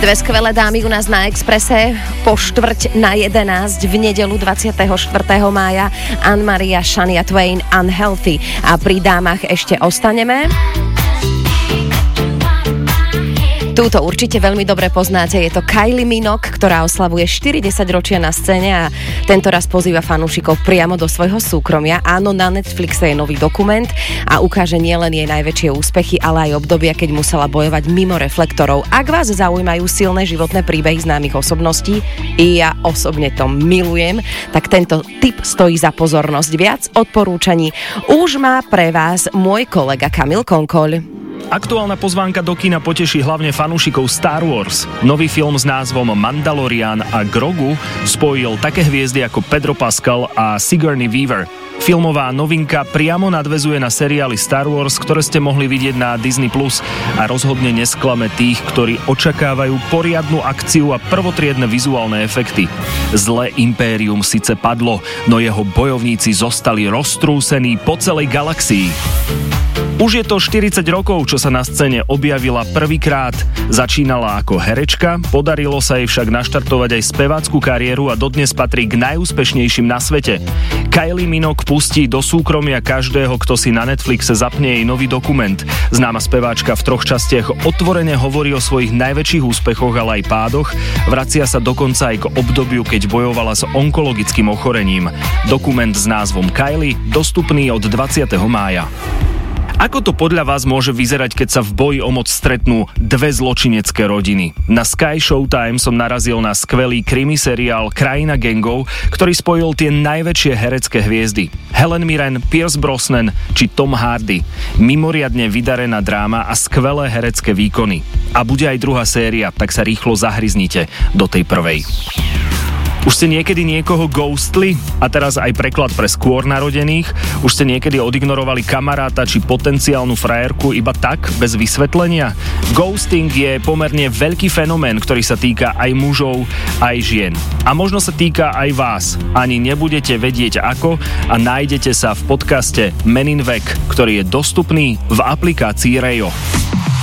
Dve skvelé dámy u nás na Expresse po 10:45 v nedeľu 24. mája. Anne-Marie, Shania Twain, Unhealthy. A pri dámach ešte ostaneme. Túto určite veľmi dobre poznáte, je to Kylie Minogue, ktorá oslavuje 40 ročia na scéne a tento raz pozýva fanúšikov priamo do svojho súkromia. Áno, na Netflixe je nový dokument a ukáže nielen jej najväčšie úspechy, ale aj obdobia, keď musela bojovať mimo reflektorov. Ak vás zaujímajú silné životné príbehy známych osobností, i ja osobne to milujem, tak tento tip stojí za pozornosť. Viac odporúčaní už má pre vás môj kolega Kamil Konkoľ. Aktuálna pozvánka do kina poteší hlavne fanúšikov Star Wars. Nový film s názvom Mandalorian a Grogu spojil také hviezdy ako Pedro Pascal a Sigourney Weaver. Filmová novinka priamo nadväzuje na seriály Star Wars, ktoré ste mohli vidieť na Disney Plus a rozhodne nesklame tých, ktorí očakávajú poriadnu akciu a prvotriedne vizuálne efekty. Zlé impérium síce padlo, no jeho bojovníci zostali roztrúsení po celej galaxii. Už je to 40 rokov, čo sa na scéne objavila prvýkrát. Začínala ako herečka, podarilo sa jej však naštartovať aj spevácku kariéru a dodnes patrí k najúspešnejším na svete. Kylie Minogue pustí do súkromia každého, kto si na Netflixe zapne jej nový dokument. Známa speváčka v 3 častiach otvorene hovorí o svojich najväčších úspechoch, ale aj pádoch. Vracia sa dokonca aj k obdobiu, keď bojovala s onkologickým ochorením. Dokument s názvom Kylie dostupný od 20. mája. Ako to podľa vás môže vyzerať, keď sa v boji o moc stretnú dve zločinecké rodiny? Na Sky Showtime som narazil na skvelý krimi seriál Krajina gangov, ktorý spojil tie najväčšie herecké hviezdy. Helen Mirren, Pierce Brosnan či Tom Hardy. Mimoriadne vydarená dráma a skvelé herecké výkony. A bude aj druhá séria, tak sa rýchlo zahryznite do tej prvej. Už ste niekedy niekoho ghostli? A teraz aj preklad pre skôr narodených? Už ste niekedy odignorovali kamaráta či potenciálnu frajerku iba tak, bez vysvetlenia? Ghosting je pomerne veľký fenomén, ktorý sa týka aj mužov, aj žien. A možno sa týka aj vás. Ani nebudete vedieť ako a nájdete sa v podcaste Men in Vek, ktorý je dostupný v aplikácii Rejo.